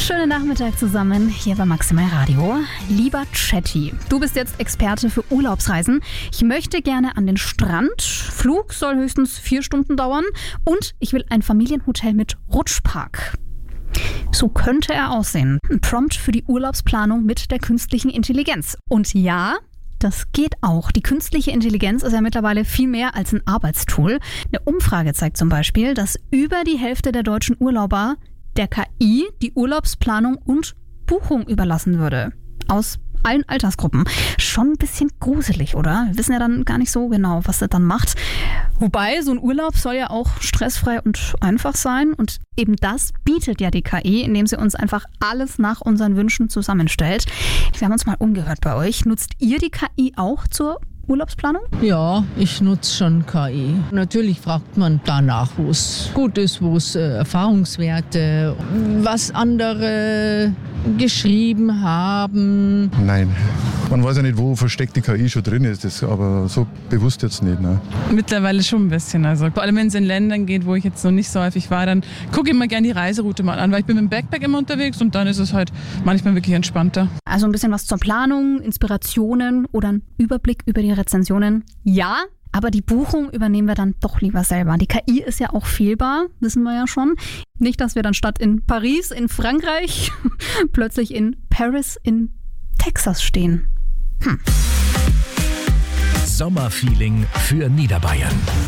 Schönen Nachmittag zusammen, hier bei Maximal Radio. Lieber Chatty, du bist jetzt Experte für Urlaubsreisen. Ich möchte gerne an den Strand. Flug soll höchstens 4 Stunden dauern. Und ich will ein Familienhotel mit Rutschpark. So könnte er aussehen. Ein Prompt für die Urlaubsplanung mit der künstlichen Intelligenz. Und ja, das geht auch. Die künstliche Intelligenz ist ja mittlerweile viel mehr als ein Arbeitstool. Eine Umfrage zeigt zum Beispiel, dass über die Hälfte der deutschen Urlauber der KI die Urlaubsplanung und Buchung überlassen würde. Aus allen Altersgruppen. Schon ein bisschen gruselig, oder? Wir wissen ja dann gar nicht so genau, was das dann macht. Wobei, so ein Urlaub soll ja auch stressfrei und einfach sein. Und eben das bietet ja die KI, indem sie uns einfach alles nach unseren Wünschen zusammenstellt. Wir haben uns mal umgehört bei euch. Nutzt ihr die KI auch zur Urlaubsplanung? Ja, ich nutze schon KI. Natürlich fragt man danach, wo es gut ist, wo es Erfahrungswerte, was andere geschrieben haben. Nein, man weiß ja nicht, wo versteckt die KI schon drin ist, aber so bewusst jetzt nicht. Ne? Mittlerweile schon ein bisschen. Also vor allem, wenn es in Ländern geht, wo ich jetzt noch nicht so häufig war, dann gucke ich mir gerne die Reiseroute mal an, weil ich bin mit dem Backpack immer unterwegs und dann ist es halt manchmal wirklich entspannter. Also ein bisschen was zur Planung, Inspirationen oder ein Überblick über die Rezensionen. Ja, aber die Buchung übernehmen wir dann doch lieber selber. Die KI ist ja auch fehlbar, wissen wir ja schon. Nicht, dass wir dann statt in Paris, in Frankreich, plötzlich in Paris, in Texas stehen. Sommerfeeling für Niederbayern.